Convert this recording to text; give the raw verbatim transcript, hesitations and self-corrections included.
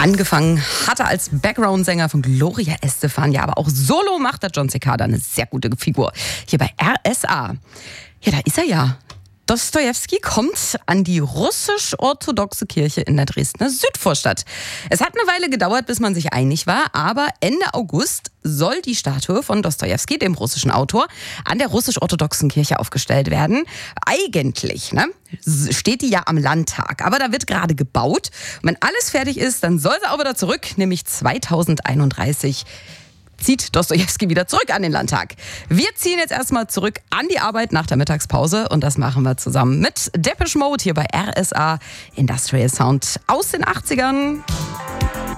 Angefangen hat er als Background-Sänger von Gloria Estefan, ja, aber auch solo macht der John Cicada eine sehr gute Figur. Hier bei R S A. Ja, da ist er ja. Dostojewski kommt an die russisch-orthodoxe Kirche in der Dresdner Südvorstadt. Es hat eine Weile gedauert, bis man sich einig war, aber Ende August soll die Statue von Dostojewski, dem russischen Autor, an der russisch-orthodoxen Kirche aufgestellt werden. Eigentlich, ne, steht die ja am Landtag, aber da wird gerade gebaut. Und wenn alles fertig ist, dann soll sie auch wieder zurück, nämlich zweitausendeinunddreißig. Zieht Dostojewski wieder zurück an den Landtag. Wir ziehen jetzt erstmal zurück an die Arbeit nach der Mittagspause und das machen wir zusammen mit Depeche Mode hier bei R S A Industrial Sound aus den achtzigern.